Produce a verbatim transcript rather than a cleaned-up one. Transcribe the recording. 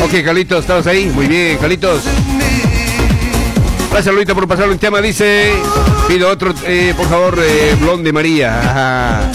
Ok, Carlitos, ¿estás ahí? Muy bien, Carlitos. Gracias, Lolita, por pasarle un tema. Dice, pido otro, eh, por favor, eh, Blonde María. Ajá.